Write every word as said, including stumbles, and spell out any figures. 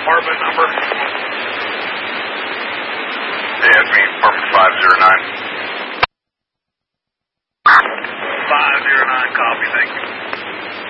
apartment number? Yeah, it's me, apartment five zero nine. five zero nine, copy, thank you.